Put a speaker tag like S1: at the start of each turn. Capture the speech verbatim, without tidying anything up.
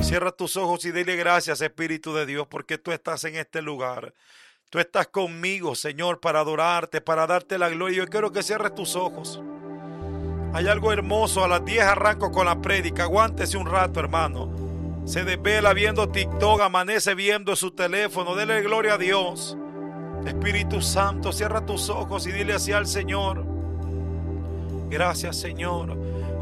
S1: Cierra tus ojos y dile gracias, Espíritu de Dios, porque tú estás en este lugar. Tú estás conmigo, Señor, para adorarte, para darte la gloria. Yo quiero que cierres tus ojos. Hay algo hermoso. A las diez arranco con la prédica. Aguántese un rato, hermano. Se desvela viendo TikTok, amanece viendo su teléfono. Dele gloria a Dios. Espíritu Santo, cierra tus ojos y dile así al Señor. Gracias, Señor.